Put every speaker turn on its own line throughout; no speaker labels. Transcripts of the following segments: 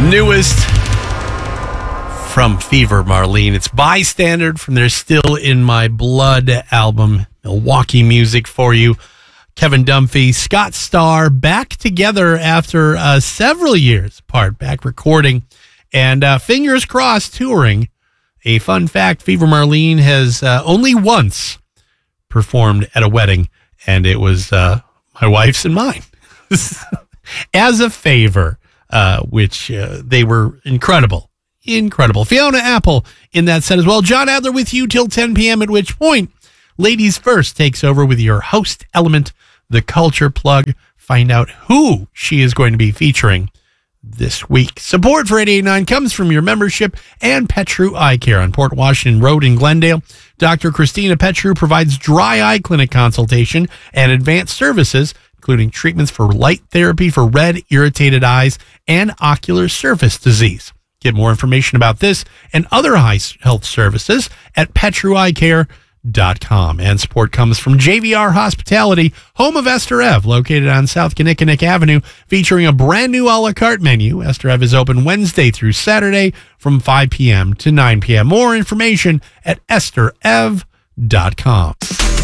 Newest from Fever, Marlene. It's Bystander from their Still in My Blood album. Milwaukee music for you. Kevin Dunphy, Scott Starr, back together after several years apart, back recording, and fingers crossed touring. A fun fact, Fever Marlene has only once performed at a wedding, and it was my wife's and mine. As a favor, which they were incredible. Fiona Apple in that set as well. John Adler with you till 10 p.m., at which point Ladies First takes over with your host element, the Culture Plug. Find out who she is going to be featuring this week. Support for 88.9 comes from your membership and Petru Eye Care on Port Washington Road in Glendale. Dr. Christina Petru provides dry eye clinic consultation and advanced services, including treatments for light therapy for red, irritated eyes and ocular surface disease. Get more information about this and other eye health services at petrueyecare.com. And support comes from JVR Hospitality, home of Esther Ev, located on South Kinnickinnick Avenue, featuring a brand new a la carte menu. Esther Ev is open Wednesday through Saturday from 5 p.m. to 9 p.m. More information at esterev.com.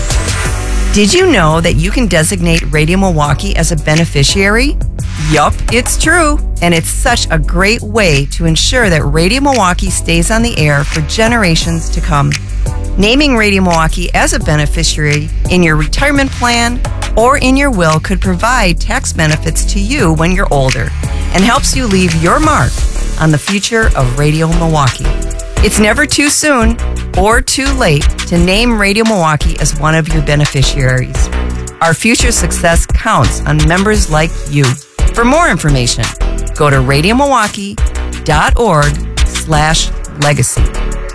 Did you know that you can designate Radio Milwaukee as a beneficiary? Yup, it's true. And it's such a great way to ensure that Radio Milwaukee stays on the air for generations to come. Naming Radio Milwaukee as a beneficiary in your retirement plan or in your will could provide tax benefits to you when you're older and helps you leave your mark on the future of Radio Milwaukee. It's never too soon or too late to name Radio Milwaukee as one of your beneficiaries. Our future success counts on members like you. For more information, go to radiomilwaukee.org/legacy.